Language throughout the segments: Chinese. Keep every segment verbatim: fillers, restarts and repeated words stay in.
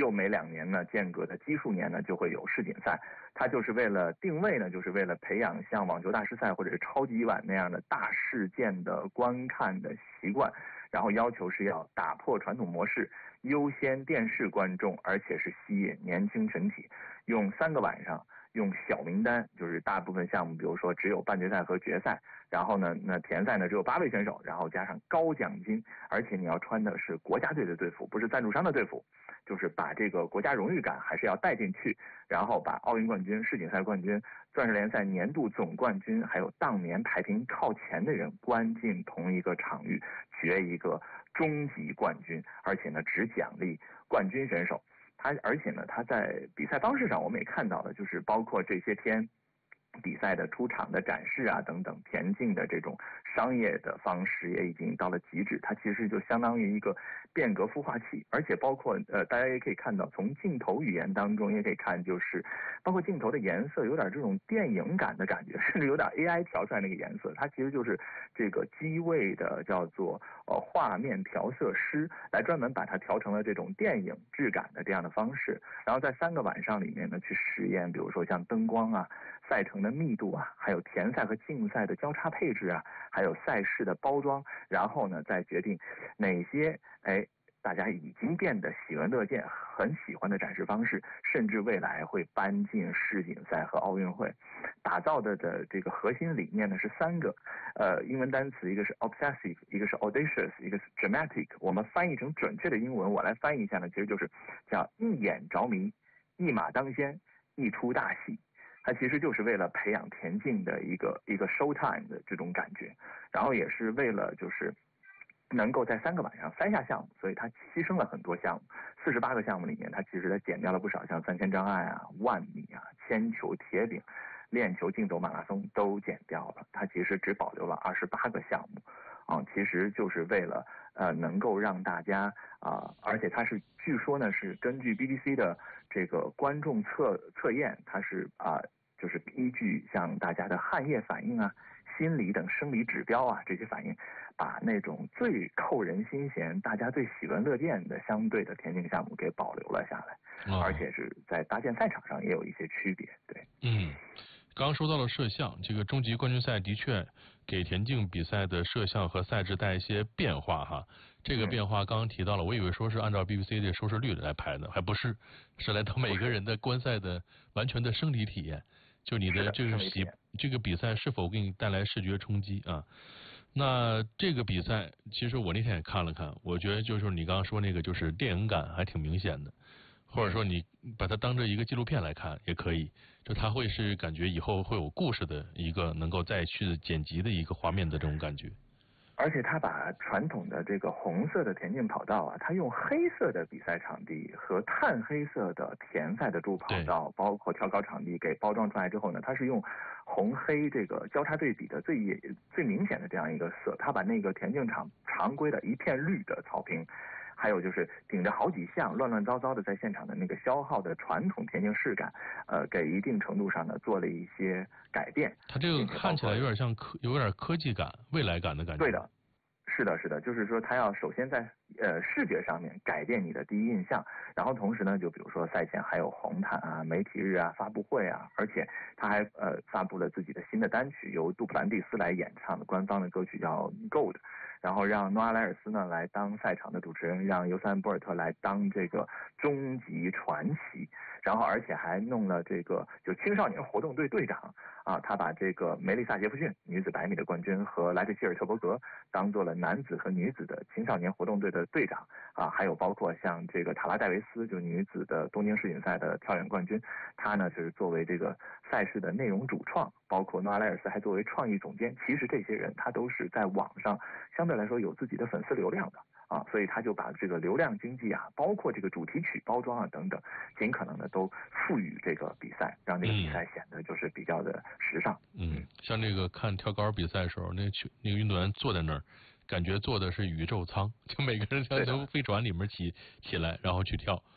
又每两年呢间隔的奇数年呢就会有世锦赛，它就是为了定位呢，就是为了培养像网球大师赛或者是超级碗那样的大事件的观看的习惯，然后要求是要打破传统模式，优先电视观众，而且是吸引年轻群体，用三个晚上，用小名单，就是大部分项目，比如说只有半决赛和决赛，然后呢，那田赛呢只有八位选手，然后加上高奖金，而且你要穿的是国家队的队服，不是赞助商的队服，就是把这个国家荣誉感还是要带进去，然后把奥运冠军、世锦赛冠军、钻石联赛年度总冠军，还有当年排名靠前的人关进同一个场域，决一个终极冠军，而且呢只奖励冠军选手。他而且呢，他在比赛方式上我们也看到了，就是包括这些天比赛的出场的展示啊等等，田径的这种商业的方式也已经到了极致，它其实就相当于一个变革孵化器，而且包括呃大家也可以看到，从镜头语言当中也可以看，就是包括镜头的颜色有点这种电影感的感觉，甚至有点 A I 调出来那个颜色，它其实就是这个机位的叫做呃画面调色师来专门把它调成了这种电影质感的这样的方式，然后在三个晚上里面呢去实验，比如说像灯光啊、赛程的密度啊，还有田赛和竞赛的交叉配置啊，还有赛事的包装，然后呢再决定哪些哎大家已经变得喜闻乐见、很喜欢的展示方式，甚至未来会搬进世锦赛和奥运会。打造的的这个核心理念呢是三个，呃，英文单词，一个是 obsessive， 一个是 audacious， 一个是 dramatic。我们翻译成准确的英文，我来翻译一下呢，其实就是叫一眼着迷、一马当先、一出大戏。它其实就是为了培养田径的一个一个 show time 的这种感觉，然后也是为了就是能够在三个晚上三下项目，所以它牺牲了很多项目。四十八个项目里面，它其实它减掉了不少，像三千障碍啊、万米啊、铅球、铁饼、链球、竞走、马拉松都减掉了，它其实只保留了二十八个项目，啊，其实就是为了呃能够让大家啊、呃，而且它是据说呢是根据 B B C 的这个观众测测验，它是啊、呃、就是依据像大家的汗液反应啊、心理等生理指标啊这些反应，把那种最扣人心弦、大家最喜闻乐见的相对的田径项目给保留了下来，哦、而且是在搭建赛场上也有一些区别。对， 嗯，刚刚说到了摄像，这个终极冠军赛的确给田径比赛的摄像和赛制带一些变化哈。这个变化刚刚提到了，我以为说是按照 B B C 的收视率来排的，还不是，是来到每个人的观赛的完全的生理体验。就你的这个喜这个比赛是否给你带来视觉冲击啊？那这个比赛其实我那天也看了看，我觉得就是你刚刚说那个就是电影感还挺明显的，或者说你把它当成一个纪录片来看也可以，就它会是感觉以后会有故事的一个能够再去剪辑的一个画面的这种感觉。 而且他把传统的这个红色的田径跑道啊，他用黑色的比赛场地和炭黑色的田赛的主跑道，包括跳高场地给包装出来之后呢，他是用红黑这个交叉对比的最最明显的这样一个色，他把那个田径场常规的一片绿的草坪，还有就是顶着好几项乱乱糟糟的在现场的那个消耗的传统田径视感，呃，给一定程度上呢做了一些改变。 它这个看起来有点像科，有点科技感、未来感的感觉。 对的，是的，是的，就是说它要首先在呃视觉上面改变你的第一印象，然后同时呢，就比如说赛前还有红毯啊、媒体日啊、发布会啊，而且他还呃发布了自己的新的单曲，由杜普兰蒂斯来演唱的官方的歌曲叫 Gold。然后让诺阿莱尔斯呢来当赛场的主持人，让尤塞恩·博尔特来当这个终极传奇，然后而且还弄了这个就青少年活动队队长啊，他把这个梅丽萨·杰弗逊女子百米的冠军和莱特希尔特伯格当做了男子和女子的青少年活动队的队长啊，还有包括像这个塔拉戴维斯就女子的东京世锦赛的跳远冠军，他呢就是作为这个赛事的内容主创，包括诺阿莱尔斯还作为创意总监，其实这些人他都是在网上相对来说有自己的粉丝流量的啊，所以他就把这个流量经济啊，包括这个主题曲包装啊等等，尽可能的都赋予这个比赛，让这个比赛显得就是比较的时尚。 嗯，像那个看跳高比赛的时候，那个那个运动员坐在那儿，感觉坐的是宇宙舱，就每个人像从飞船里面起起来，然后去跳。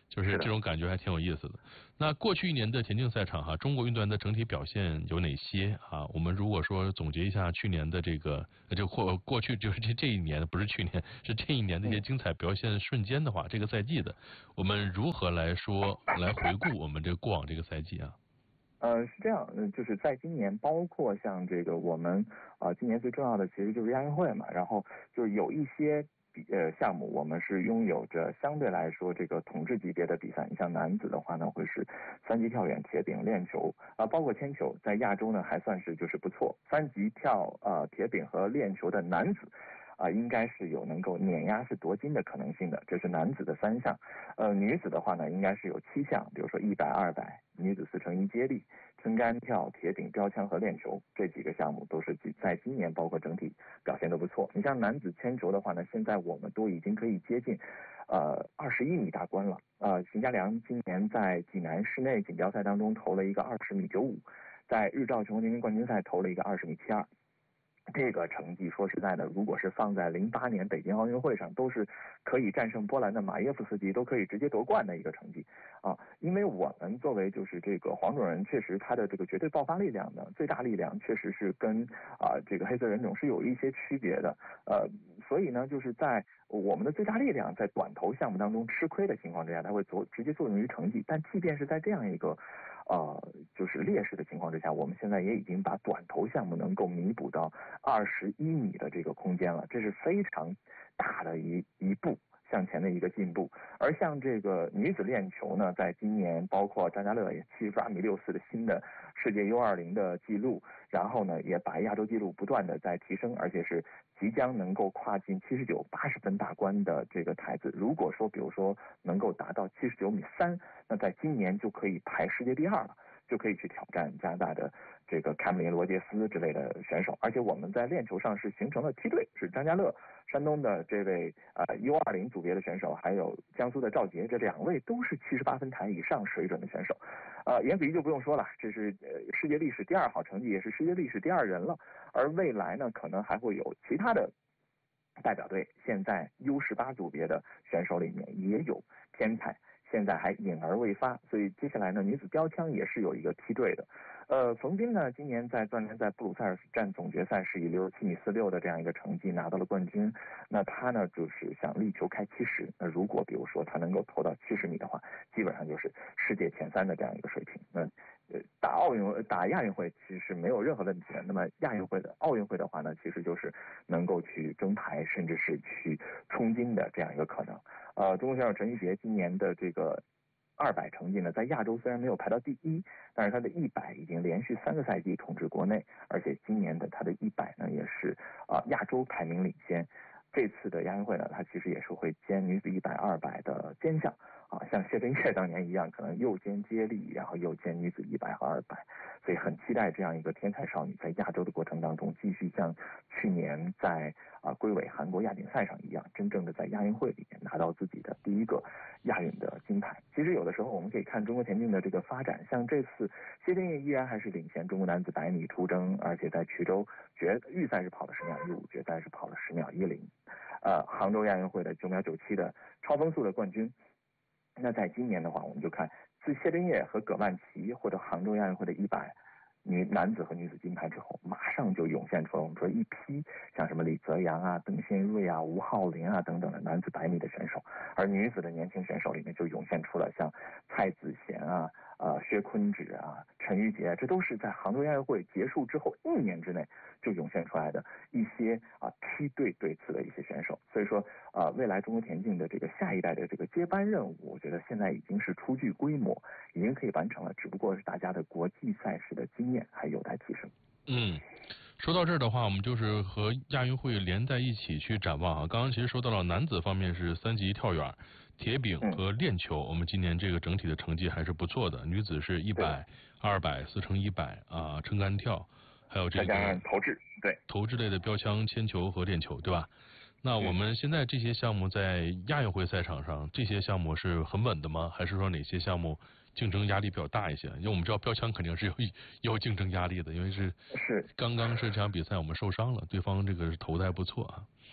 就是这种感觉还挺有意思的。那过去一年的田径赛场哈，中国运动员的整体表现有哪些啊？我们如果说总结一下去年的这个，就过过去就是这这一年，不是去年，是这一年的一些精彩表现瞬间的话，这个赛季的，我们如何来说来回顾我们这过往这个赛季啊？ 呃，是这样，嗯，就是在今年，包括像这个我们啊、呃，今年最重要的其实就是亚运会嘛，然后就是有一些比呃项目，我们是拥有着相对来说这个统治级别的比赛。你像男子的话呢，会是三级跳远、铁饼、链球啊、呃，包括铅球，在亚洲呢还算是就是不错。三级跳呃铁饼和链球的男子。啊、呃，应该是有能够碾压式夺金的可能性的，这是男子的三项。呃，女子的话呢，应该是有七项，比如说一百、二百、女子四乘一接力、撑杆跳、铁饼、标枪和链球这几个项目都是在今年包括整体表现都不错。你像男子铅球的话呢，现在我们都已经可以接近呃二十一米大关了。呃，邢家良今年在济南室内锦标赛当中投了一个二十米九五，在日照全国年龄冠军赛投了一个二十米七二。这个成绩说实在的，如果是放在零八年北京奥运会上，都是可以战胜波兰的马耶夫斯基，都可以直接夺冠的一个成绩啊！因为我们作为就是这个黄种人，确实他的这个绝对爆发力量呢，最大力量确实是跟啊这个黑色人种是有一些区别的，呃，所以呢，就是在我们的最大力量在短投项目当中吃亏的情况之下，它会作直接作用于成绩。但即便是在这样一个呃，就是劣势的情况之下，我们现在也已经把短投项目能够弥补到二十一米的这个空间了，这是非常大的一一步向前的一个进步。而像这个女子链球呢，在今年包括张家乐也七十八米六四的新的世界 U 二零的记录，然后呢也把亚洲纪录不断的在提升，而且是即将能够跨进七十九、八十分大关的这个台子。如果说比如说能够达到七十九米三，那在今年就可以排世界第二了，就可以去挑战加拿大的这个凯姆林·罗杰斯之类的选手。而且我们在链球上是形成了梯队，是张家乐、山东的这位呃 U 二零组别的选手，还有江苏的赵杰，这两位都是七十八分台以上水准的选手。呃，严子怡就不用说了，这是呃世界历史第二好成绩，也是世界历史第二人了。而未来呢，可能还会有其他的代表队，现在 U 十八组别的选手里面也有天才，现在还隐而未发，所以接下来呢，女子标枪也是有一个梯队的。呃，冯斌呢，今年在锻炼在布鲁塞尔站总决赛是以六十七米四六的这样一个成绩拿到了冠军。那他呢，就是想力求开七十。那如果比如说他能够投到七十米的话，基本上就是世界前三的这样一个水平。那呃，打奥运打亚运会其实是没有任何问题的。那么亚运会的奥运会的话呢，其实就是能够去争牌，甚至是去冲金的这样一个可能。呃，中国选手陈玉洁今年的这个二百成绩呢，在亚洲虽然没有排到第一，但是他的一百已经连续三个赛季统治国内，而且今年的他的一百呢，也是啊、呃、亚洲排名领先。这次的亚运会呢，他其实也是会兼女子一百、二百的兼项啊，像谢震业当年一样，可能又兼接力，然后又兼女子一百和二百，所以很期待这样一个天才少女在亚洲的过程当中，继续像去年在啊龟尾韩国亚锦赛上一样，真正的在亚运会里面拿到自己的第一个亚运的金牌。其实有的时候我们可以看中国田径的这个发展，像这次谢震业依然还是领先中国男子百米出征，而且在衢州决预赛是跑了十秒一五，决赛是跑了十秒一零。呃，杭州亚运会的九秒九七的超风速的冠军。那在今年的话，我们就看自谢震业和葛曼棋或者杭州亚运会的一百女男子和女子金牌之后，马上就涌现出了我们说一批像什么李泽阳啊、邓宪瑞啊、吴浩林啊等等的男子百米的选手，而女子的年轻选手里面就涌现出了像蔡子贤啊、呃薛坤芷啊、陈玉洁，这都是在杭州亚运会结束之后一年之内就涌现出来的一些啊梯队对次的一些选手。所以说啊、呃，未来中国田径的这个下一代的这个接班任务，我觉得现在已经是初具规模，已经可以完成了，只不过是大家的国际赛事的经验还有待提升。 嗯，说到这儿的话，我们就是和亚运会连在一起去展望啊。刚刚其实说到了男子方面是三级跳远、铁饼和链球，我们今年这个整体的成绩还是不错的。女子是一百、二百、四乘一百啊，撑杆跳，还有这个再加上投掷，对， 投掷类的标枪、铅球和链球，对吧？那我们现在这些项目在亚运会赛场上，这些项目是很稳的吗？还是说哪些项目竞争压力比较大一些？因为我们知道标枪肯定是有有竞争压力的，因为是是刚刚是这场比赛我们受伤了，对方这个是投的还不错啊。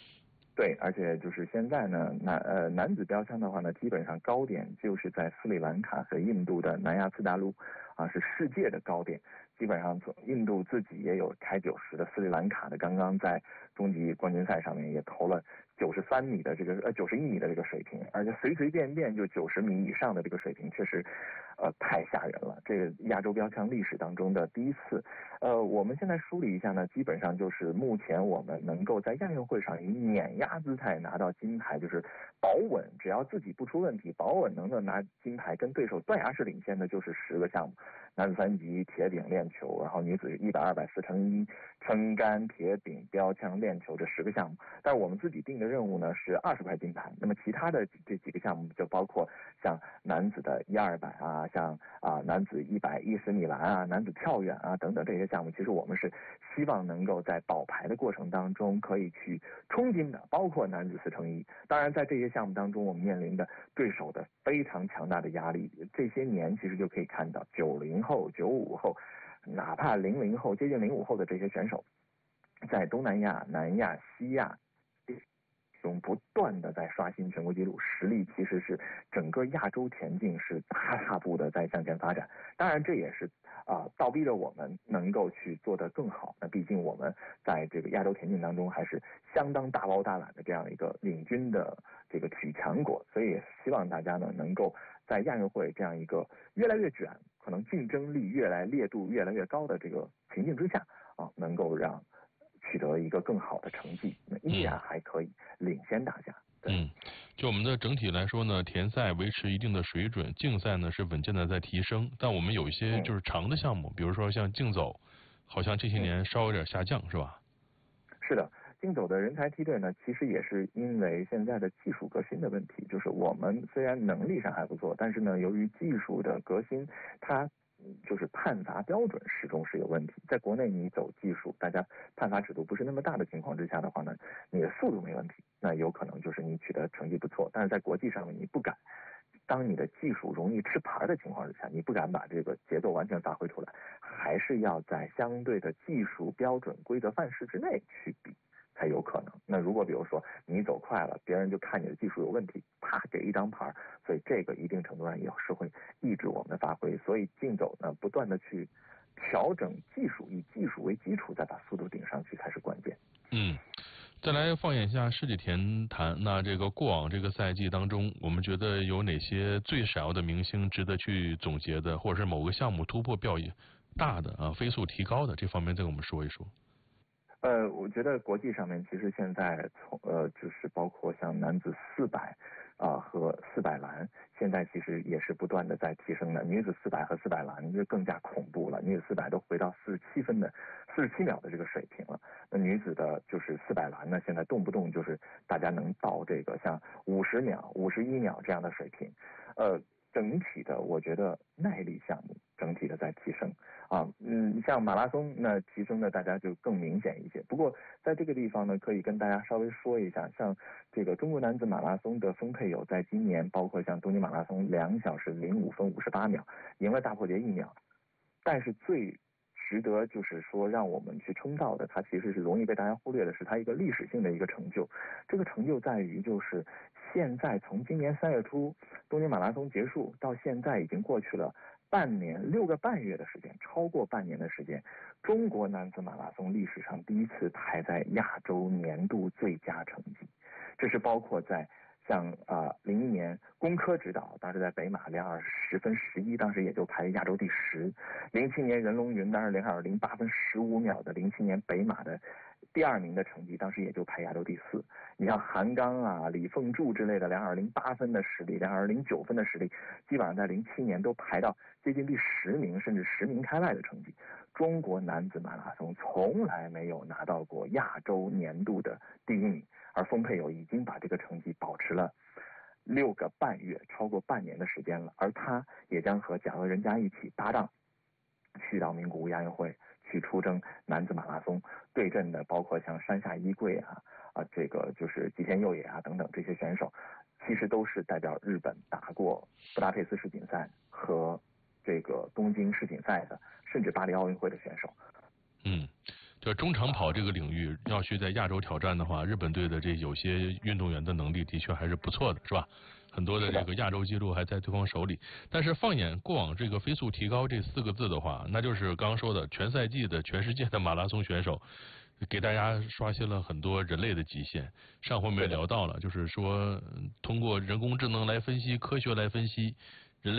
对，而且就是现在呢，男呃男子标枪的话呢，基本上高点就是在斯里兰卡和印度的南亚次大陆，啊是世界的高点。基本上从印度自己也有开九十的，斯里兰卡的刚刚在终极冠军赛上面也投了九十三米的这个呃九十一米的这个水平，而且随随便便就九十米以上的这个水平，确实呃太吓人了。这个亚洲标枪历史当中的第一次。呃，我们现在梳理一下呢，基本上就是目前我们能够在亚运会上以碾压姿态拿到金牌，就是保稳，只要自己不出问题，保稳能够拿金牌，跟对手断崖式领先的就是十个项目，男子三级、铁饼、链球，然后女子一百、二百、四乘一、撑杆、铁饼、标枪、链球这十个项目。但是我们自己定的任务呢是二十块金牌，那么其他的这几个项目就包括像男子的一二百啊，像啊男子一百一十米栏啊，男子跳远啊等等这些项目，其实我们是希望能够在保牌的过程当中可以去冲金的，包括男子四乘一。当然，在这些项目当中，我们面临的对手的非常强大的压力，这些年其实就可以看到，九零后、九五后，哪怕零零后、接近零五后的这些选手，在东南亚、南亚、西亚中不断的在刷新全国纪录，实力其实是整个亚洲田径是大踏步的在向前发展。当然，这也是啊、呃、倒逼着我们能够去做得更好。那毕竟我们在这个亚洲田径当中还是相当大包大揽的这样一个领军的这个体育强国，所以也希望大家呢能够在亚运会这样一个越来越卷，可能竞争力越来烈度越来越高的这个情境之下啊，能够让取得一个更好的成绩，那依然还可以领先大家。 嗯，就我们的整体来说呢，田赛维持一定的水准，竞赛呢是稳健的在提升，但我们有一些就是长的项目，嗯、比如说像竞走，好像这些年稍有点下降，嗯、是吧？ 是的，竞走的人才梯队呢，其实也是因为现在的技术革新的问题，就是我们虽然能力上还不错，但是呢，由于技术的革新，它就是判罚标准始终是有问题。在国内你走技术，大家判罚尺度不是那么大的情况之下的话呢，你的速度没问题，那有可能就是你取得成绩不错，但是在国际上面你不敢。当你的技术容易吃牌的情况之下，你不敢把这个节奏完全发挥出来，还是要在相对的技术标准规则范式之内去比才有可能。那如果比如说你走快了，别人就看你的技术有问题，啪给一张牌，所以这个一定程度上也是会抑制我们的发挥。所以竞走呢，不断的去调整技术，以技术为基础，再把速度顶上去才是关键。 嗯。再来放眼一下世纪田坛，那这个过往这个赛季当中，我们觉得有哪些最闪耀的明星值得去总结的，或者是某个项目突破表现大的啊，飞速提高的，这方面再跟我们说一说。 呃，我觉得国际上面其实现在从呃就是包括像男子四百啊和四百栏，现在其实也是不断的在提升的。女子四百和四百栏就更加恐怖了，女子四百都回到四十七分的四十七秒的这个水平了。那女子的就是四百栏呢，现在动不动就是大家能到这个像五十秒、五十一秒这样的水平，呃。整体的，我觉得耐力项目整体的在提升啊，嗯，像马拉松那提升的大家就更明显一些。不过在这个地方呢，可以跟大家稍微说一下，像这个中国男子马拉松的丰佩友，在今年包括像东京马拉松两小时零五分五十八秒，赢了大破节一秒，但是最值得就是说让我们去称道的，它其实是容易被大家忽略的，是它一个历史性的一个成就。这个成就在于就是现在从今年三月初东京马拉松结束到现在已经过去了半年六个半月的时间，超过半年的时间，中国男子马拉松历史上第一次排在亚洲年度最佳成绩。这是包括在像啊零一年工科指导，当时在北马两小时十分十一，当时也就排亚洲第十。零七年任龙云当时两小时零八分十五秒的零七年北马的第二名的成绩，当时也就排亚洲第四。你像韩刚啊、李凤柱之类的两小时零八分的实力，两小时零九分的实力，基本上在零七年都排到接近第十名，甚至十名开外的成绩。中国男子马拉松从来没有拿到过亚洲年度的第一名，而丰佩友已经把这个成绩保持了六个半月，超过半年的时间了。而他也将和贾俄人家一起搭档，去到名古屋亚运会去出征男子马拉松，对阵的包括像山下一贵啊啊，这个就是吉田佑也啊等等这些选手，其实都是代表日本打过布达佩斯世锦赛和这个东京世锦赛的，甚至巴黎奥运会的选手。 嗯， 就中长跑这个领域要去在亚洲挑战的话，日本队的这有些运动员的能力的确还是不错的，是吧？很多的这个亚洲纪录还在对方手里。但是放眼过往这个飞速提高这四个字的话，那就是刚刚说的全赛季的全世界的马拉松选手。给大家刷新了很多人类的极限。上回我们也聊到了，就是说通过人工智能来分析、科学来分析，